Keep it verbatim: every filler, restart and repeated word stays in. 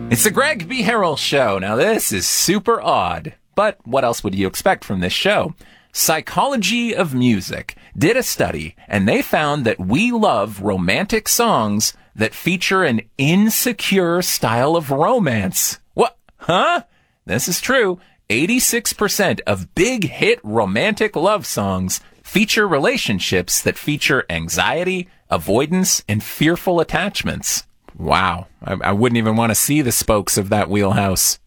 It's the Greg B. Harrell Show. Now, this is super odd, but what else would you expect from this show? Psychology of Music did a study, and they found that we love romantic songs that feature an insecure style of romance. What? Huh? This is true. eighty-six percent of big hit romantic love songs feature relationships that feature anxiety, avoidance, and fearful attachments. Wow. I, I wouldn't even want to see the spokes of that wheelhouse.